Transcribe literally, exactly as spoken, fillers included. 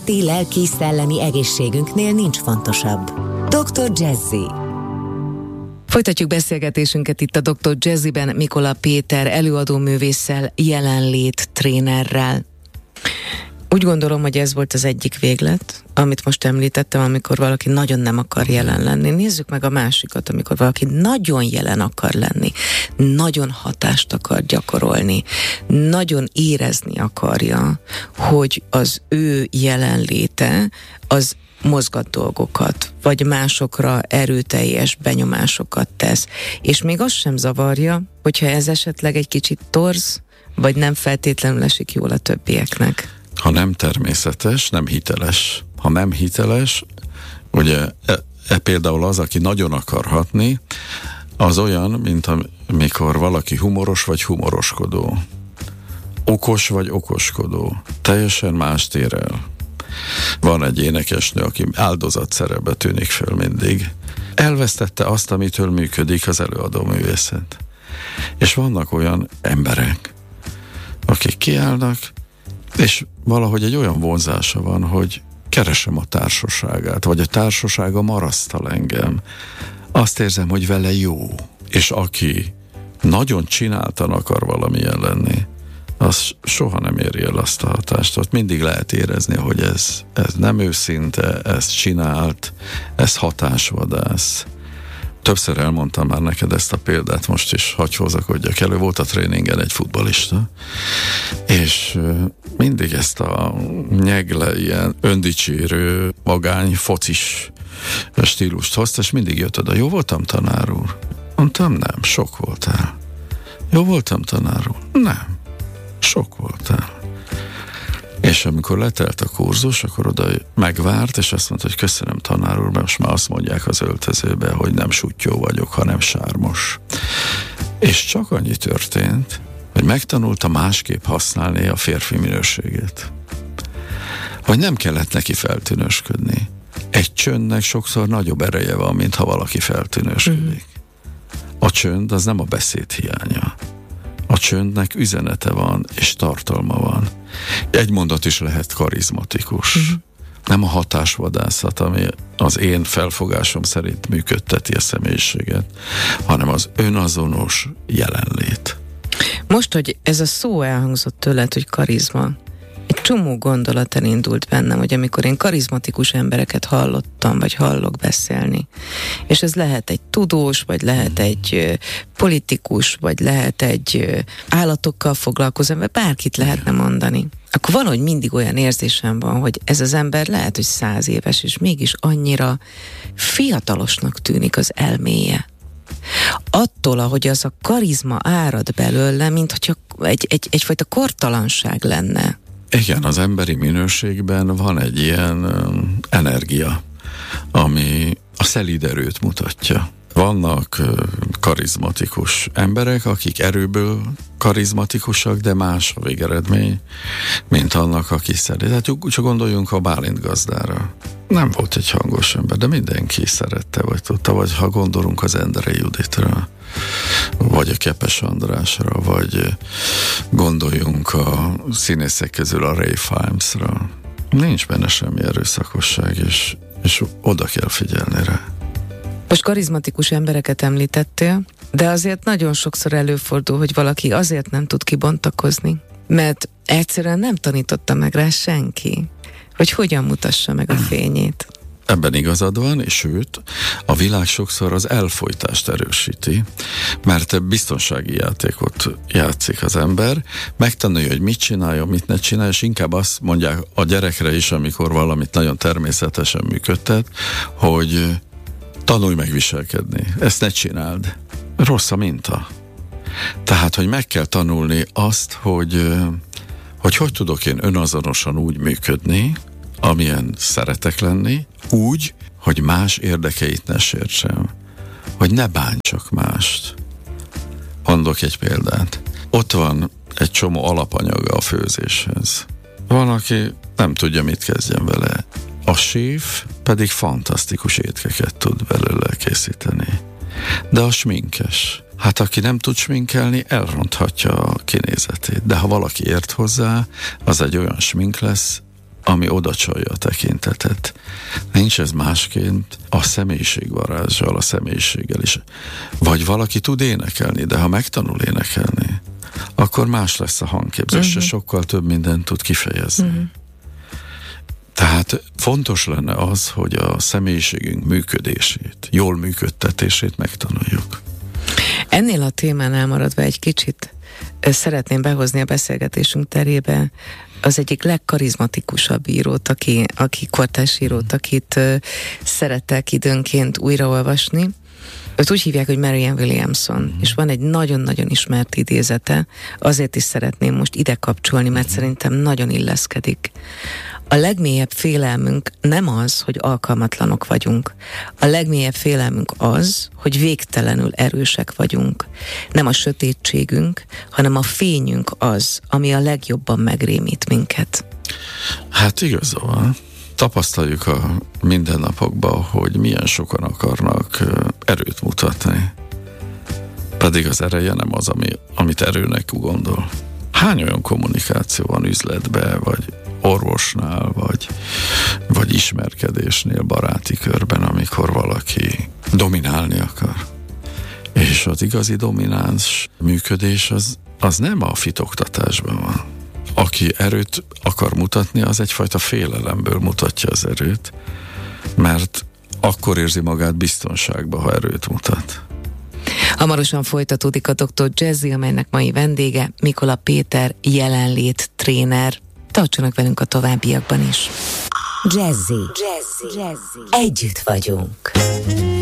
testi, lelki, szellemi egészségünknél nincs fontosabb. doktor Jazzy. Folytatjuk beszélgetésünket itt a doktor Jazzyben Mikola Péter előadóművésszel, jelenlét trénerrel. Úgy gondolom, hogy ez volt az egyik véglet, amit most említettem, amikor valaki nagyon nem akar jelen lenni. Nézzük meg a másikat, amikor valaki nagyon jelen akar lenni, nagyon hatást akar gyakorolni, nagyon érezni akarja, hogy az ő jelenléte az mozgat dolgokat, vagy másokra erőteljes benyomásokat tesz. És még az sem zavarja, hogyha ez esetleg egy kicsit torz, vagy nem feltétlenül esik jól a többieknek. Ha nem természetes, nem hiteles. Ha nem hiteles, ugye e, e például az, aki nagyon akar hatni, az olyan, mint amikor valaki humoros vagy humoroskodó. Okos vagy okoskodó. Teljesen más tér el. Van egy énekesnő, aki áldozatszerepbe tűnik föl mindig. Elvesztette azt, amitől működik az előadó művészet. És vannak olyan emberek, akik kiállnak, és valahogy egy olyan vonzása van, hogy keresem a társaságát, vagy a társasága marasztal engem. Azt érzem, hogy vele jó. És aki nagyon csináltan akar valamilyen lenni, az soha nem éri el azt a hatást. Ott mindig lehet érezni, hogy ez, ez nem őszinte, ez csinált, ez hatásvadász. Többször elmondtam már neked ezt a példát, most is hagy hozakodjak elő. Volt a tréningen egy futballista, és mindig ezt a nyegle, ilyen öndicsérő, magány, focis stílust hozta, és mindig jött oda. Jó voltam, tanár úr? Mondtam, nem, sok voltál. Jó voltam, tanár úr? Nem, sok voltál. És amikor letelt a kurzus, akkor oda megvárt, és azt mondta, hogy köszönöm, tanár úr, mert most már azt mondják az öltözőbe, hogy nem suttyó vagyok, hanem sármos. És csak annyi történt, hogy megtanulta másképp használni a férfi minőségét. Hogy nem kellett neki feltűnösködni. Egy csöndnek sokszor nagyobb ereje van, mint ha valaki feltűnösködik. A csönd az nem a beszéd hiánya. A csöndnek üzenete van, és tartalma van. Egy mondat is lehet karizmatikus. Uh-huh. Nem a hatásvadászat, ami az én felfogásom szerint működteti a személyiséget, hanem az önazonos jelenlét. Most, hogy ez a szó elhangzott tőled, hogy karizma, egy csomó gondolat elindult bennem, hogy amikor én karizmatikus embereket hallottam, vagy hallok beszélni, és ez lehet egy tudós, vagy lehet egy ö, politikus, vagy lehet egy ö, állatokkal foglalkozó, vagy bárkit lehetne mondani, akkor valahogy mindig olyan érzésem van, hogy ez az ember lehet, hogy száz éves, és mégis annyira fiatalosnak tűnik az elméje. Attól, ahogy az a karizma árad belőle, mint hogyha egy, egy, egyfajta kortalanság lenne. Igen, az emberi minőségben van egy ilyen um, energia, ami a szelíd erőt mutatja. Vannak uh, karizmatikus emberek, akik erőből karizmatikusak, de más a végeredmény, mint annak, aki szeret. Hát csak gondoljunk a Bálint gazdára. Nem volt egy hangos ember, de mindenki szerette, vagy tudta, vagy ha gondolunk az Endrei Juditra, vagy a Kepes Andrásra, vagy gondoljunk a színészek közül a Ray Fiennesra. Nincs benne semmi erőszakosság, és, és oda kell figyelni rá. Most karizmatikus embereket említettél, de azért nagyon sokszor előfordul, hogy valaki azért nem tud kibontakozni, mert egyszerűen nem tanította meg rá senki, hogy hogyan mutassa meg a fényét. Ebben igazad van, és sőt, a világ sokszor az elfojtást erősíti, mert biztonsági játékot játszik az ember, megtanulja, hogy mit csinálja, mit ne csinálja, és inkább azt mondják a gyerekre is, amikor valamit nagyon természetesen működtet, hogy tanulj meg viselkedni, ezt ne csináld. Rossz a minta. Tehát, hogy meg kell tanulni azt, hogy hogy, hogy tudok én önazonosan úgy működni, amilyen szeretek lenni, úgy, hogy más érdekeit ne sértsem, hogy ne bántsak mást. Mondok egy példát. Ott van egy csomó alapanyaga a főzéshez. Van, aki nem tudja, mit kezdjen vele. A séf pedig fantasztikus étkeket tud belőle készíteni. De a sminkes, hát aki nem tud sminkelni, elronthatja a kinézetét. De ha valaki ért hozzá, az egy olyan smink lesz, ami odacsalja a tekintetet. Nincs ez másként a személyiségvarázssal, a személyiséggel is. Vagy valaki tud énekelni, de ha megtanul énekelni, akkor más lesz a hangképzés, uh-huh. sokkal több mindent tud kifejezni. Uh-huh. Tehát fontos lenne az, hogy a személyiségünk működését, jól működtetését megtanuljuk. Ennél a témánál maradva egy kicsit szeretném behozni a beszélgetésünk terébe az egyik legkarizmatikusabb írót, aki, aki kortárs írót, akit uh, szeretek időnként újraolvasni. Őt úgy hívják, hogy Marianne Williamson, mm. és van egy nagyon-nagyon ismert idézete, azért is szeretném most ide kapcsolni, mert mm. szerintem nagyon illeszkedik. A legmélyebb félelmünk nem az, hogy alkalmatlanok vagyunk. A legmélyebb félelmünk az, hogy végtelenül erősek vagyunk. Nem a sötétségünk, hanem a fényünk az, ami a legjobban megrémít minket. Hát igazán. Tapasztaljuk a mindennapokban, hogy milyen sokan akarnak erőt mutatni. Pedig az ereje nem az, ami, amit erőnek gondol. Hány olyan kommunikáció van üzletben, vagy orvosnál, vagy, vagy ismerkedésnél, baráti körben, amikor valaki dominálni akar. És az igazi domináns működés az, az nem a fitoktatásban van. Aki erőt akar mutatni, az egyfajta félelemből mutatja az erőt, mert akkor érzi magát biztonságban, ha erőt mutat. Hamarosan folytatódik a doktor Jazzy, amelynek mai vendége Mikola Péter, jelenlét tréner. Tartsanak velünk a továbbiakban is. Jazzy. Jazzy. Jazzy. Együtt vagyunk.